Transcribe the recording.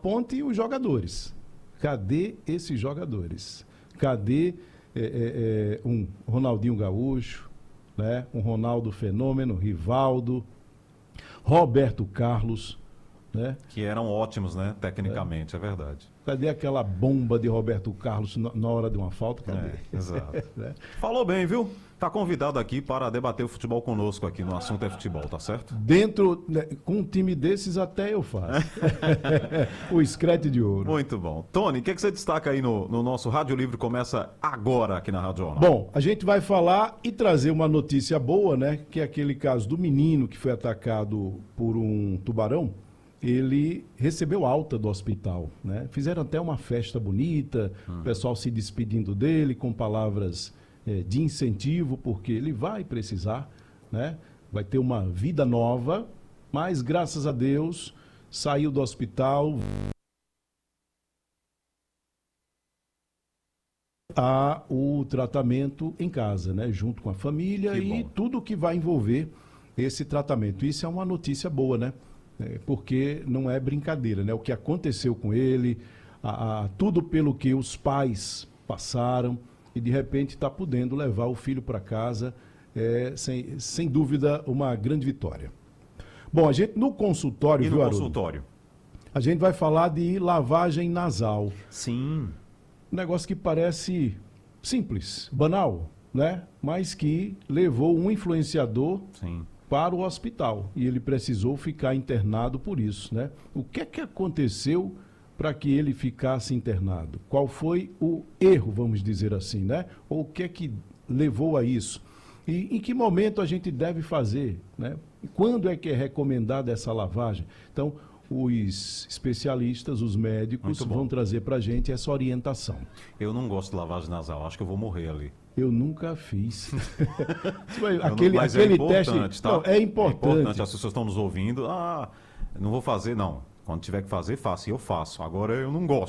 Ponte os jogadores. Cadê esses jogadores? Cadê um Ronaldinho Gaúcho, né? Um Ronaldo Fenômeno, Rivaldo, Roberto Carlos, né? Que eram ótimos, né? Tecnicamente, é verdade. Cadê aquela bomba de Roberto Carlos na hora de uma falta? Cadê? Exato. Né? Falou bem, viu? Tá convidado aqui para debater o futebol conosco aqui no Assunto é Futebol, tá certo? Dentro, né, com um time desses até eu faço. O Screte de Ouro. Muito bom. Tony, o que você destaca aí no nosso Rádio Livre? Começa agora aqui na Rádio Jornal. Bom, a gente vai falar e trazer uma notícia boa, né? Que é aquele caso do menino que foi atacado por um tubarão. Ele recebeu alta do hospital, né? Fizeram até uma festa bonita, o pessoal se despedindo dele com palavras de incentivo, porque ele vai precisar, né? Vai ter uma vida nova, mas graças a Deus saiu do hospital a o tratamento em casa, né? Junto com a família e tudo que vai envolver esse tratamento. Isso é uma notícia boa, né? Porque não é brincadeira, né? O que aconteceu com ele, tudo pelo que os pais passaram e de repente está podendo levar o filho para casa, sem dúvida uma grande vitória. Bom, a gente no consultório, viu, Haroldo? Consultório? A gente vai falar de lavagem nasal. Sim. Um negócio que parece simples, banal, né? Mas que levou um influenciador para o hospital e ele precisou ficar internado por isso, né? O que é que aconteceu para que ele ficasse internado? Qual foi o erro, vamos dizer assim, né? Ou o que é que levou a isso? E em que momento a gente deve fazer, né? E quando é que é recomendada essa lavagem? Então, os especialistas, os médicos vão trazer para a gente essa orientação. Eu não gosto de lavagem nasal, acho que eu vou morrer ali. Eu nunca fiz. Mas é importante, teste. Tá? Não, é importante. As pessoas estão nos ouvindo. Não vou fazer, não. Quando tiver que fazer, faça. E eu faço. Agora eu não gosto.